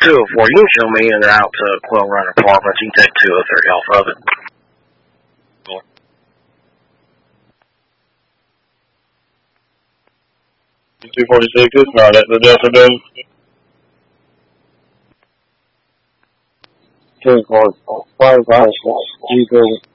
204. You can show me and they're out to Quill Run Apartments. You can take 203 off of it. 246, it's not at the Delta Dome. 10-4, 556, G30.